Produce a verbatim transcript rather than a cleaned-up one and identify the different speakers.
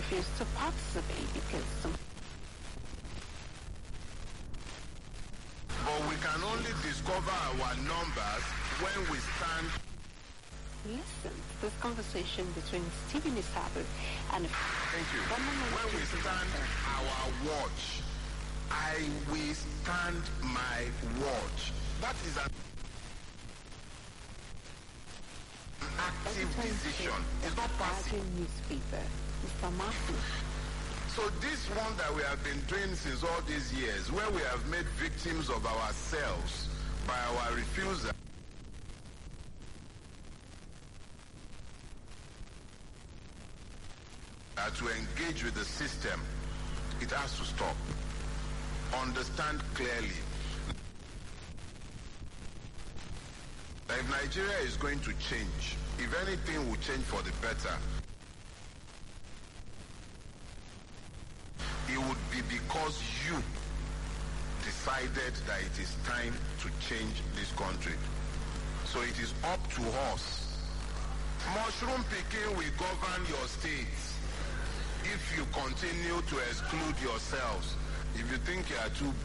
Speaker 1: refuse to participate because some...
Speaker 2: But we can only discover our numbers when we stand...
Speaker 1: Listen to this conversation between Stephen Isabu and...
Speaker 2: Thank you. When we stand our watch, I will stand my watch. That is an active decision. It's not passive.
Speaker 1: Newspaper, Mister Martin.
Speaker 2: So this one that we have been doing since all these years, where we have made victims of ourselves by our refusal uh, to engage with the system, it has to stop. Understand clearly. If Nigeria is going to change, if anything will change for the better, it would be because you decided that it is time to change this country. So it is up to us. Mushroom picking will govern your states if you continue to exclude yourselves. If you think you are too